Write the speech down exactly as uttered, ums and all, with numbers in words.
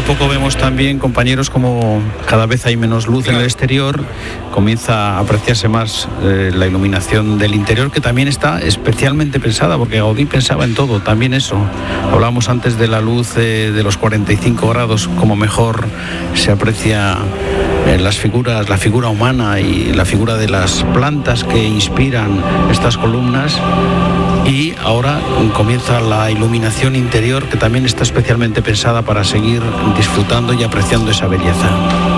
a poco vemos también, compañeros, como cada vez hay menos luz en el exterior, comienza a apreciarse más eh, la iluminación del interior, que también está especialmente pensada, porque Gaudí pensaba en todo, también eso. Hablábamos antes de la luz eh, de los cuarenta y cinco grados, como mejor se aprecia eh, las figuras, la figura humana y la figura de las plantas que inspiran estas columnas. Y ahora comienza la iluminación interior, que también está especialmente pensada para seguir disfrutando y apreciando esa belleza.